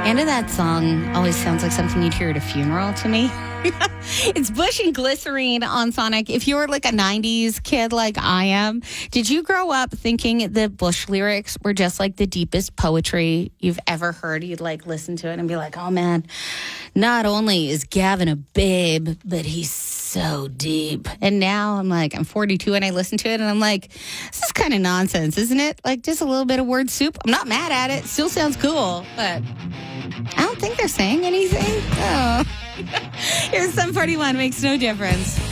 End of that song always sounds like something you'd hear at a funeral to me. It's Bush and Glycerine on Sonic. If you're like a 90s kid like I am, did you grow up thinking the Bush lyrics were just like the deepest poetry you've ever heard? You'd like listen to it and be like, oh man, not only is Gavin a babe, but he's so deep. And now I'm like, I'm 42 and I listen to it and I'm like, this is kind of nonsense, isn't it? Like just a little bit of word soup. I'm not mad at it. Still sounds cool, but I don't think they're saying anything. Oh. Here's Sum 41, makes no difference.